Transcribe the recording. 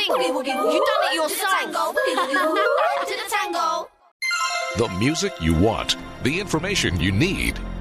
think you done it yourself. The music you want, the information you need.